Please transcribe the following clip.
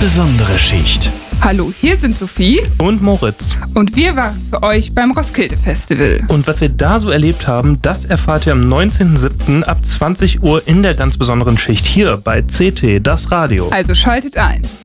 besondere Schicht. Hallo, hier sind Sophie und Moritz. Und wir waren für euch beim Roskilde Festival. Und was wir da so erlebt haben, das erfahrt ihr am 19.07. ab 20 Uhr in der ganz besonderen Schicht hier bei CT, das Radio. Also schaltet ein.